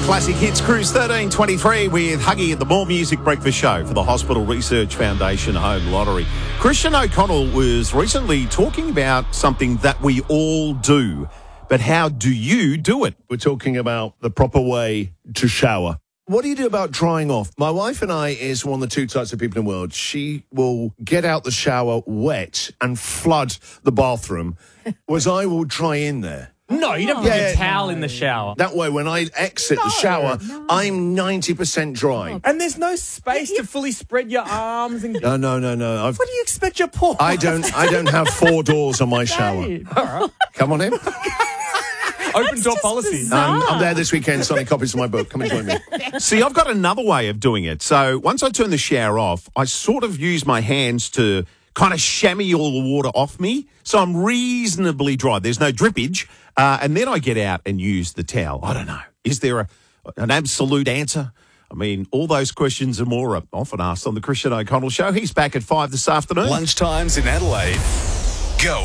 Classic Hits Cruise 1323 with Huggy at the More Music Breakfast Show for the Hospital Research Foundation Home Lottery. Christian O'Connell was recently talking about something that we all do, but how do you do it? We're talking about the proper way to shower. What do you do about drying off? My wife and I is one of the two types of people in the world. She will get out the shower wet and flood the bathroom, whereas I will dry in there. No, you don't put a towel in the shower. That way, when I exit the shower, I'm 90% dry. And there's no space to fully spread your arms. And No. what do you expect your poor I don't have 4 doors on my shower. All right. Come on in. Open door policy. I'm there this weekend signing copies of my book. Come and join me. See, I've got another way of doing it. So once I turn the shower off, I sort of use my hands to kind of chamois all the water off me. So I'm reasonably dry. There's no drippage. And then I get out and use the towel. I don't know. Is there an absolute answer? I mean, all those questions and more are often asked on the Christian O'Connell Show. He's back at 5 this afternoon. Lunchtimes in Adelaide.